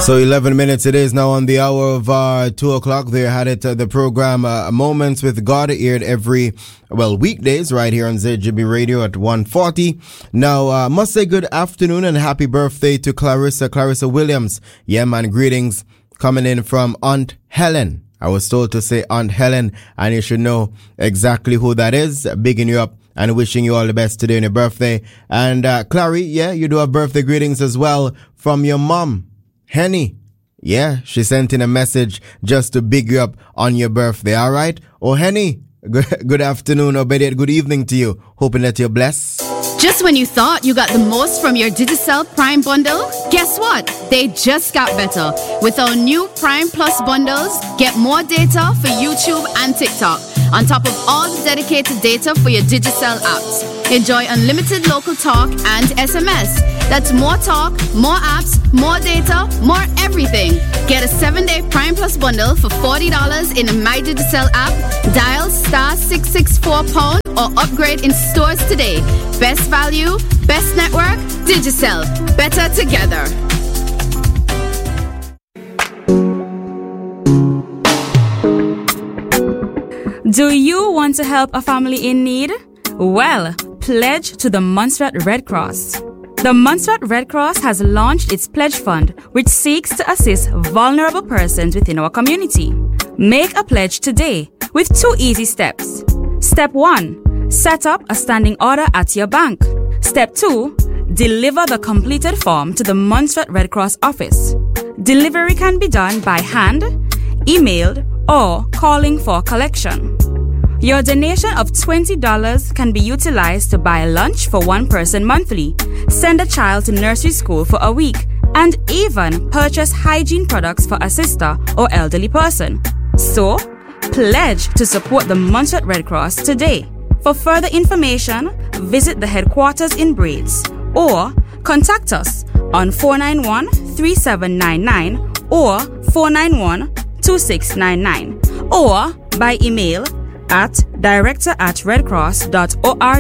So 11 minutes it is now on the hour of 2 o'clock. There had it, the program Moments with God, aired every, weekdays right here on ZGB Radio at 1:40. Now, must say good afternoon and happy birthday to Clarissa Williams. Yeah, man, greetings coming in from Aunt Helen. I was told to say Aunt Helen, and you should know exactly who that is. Bigging you up and wishing you all the best today on your birthday. And Clary, yeah, you do have birthday greetings as well from your mom, Henny. Yeah, she sent in a message just to big you up on your birthday, all right? Oh, Henny, good afternoon or better yet, good evening to you. Hoping that you're blessed. Just when you thought you got the most from your Digicel Prime bundle, guess what? They just got better. With our new Prime Plus bundles, get more data for YouTube and TikTok, on top of all the dedicated data for your Digicel apps. Enjoy unlimited local talk and SMS. That's more talk, more apps, more data, more everything. Get a 7-day Prime Plus bundle for $40 in the My Digicel app. Dial *664# or upgrade in stores today. Best value, best network, Digicel. Better together. Do you want to help a family in need? Well, pledge to the Montserrat Red Cross. The Montserrat Red Cross has launched its pledge fund, which seeks to assist vulnerable persons within our community. Make a pledge today with 2 easy steps. Step 1. Set up a standing order at your bank. Step 2. Deliver the completed form to the Montserrat Red Cross office. Delivery can be done by hand, emailed, or calling for collection. Your donation of $20 can be utilized to buy lunch for one person monthly, send a child to nursery school for a week, and even purchase hygiene products for a sister or elderly person. So, pledge to support the Montserrat Red Cross today. For further information, visit the headquarters in Braids or contact us on 491-3799 or 491-2699 or by email at director@redcross.org.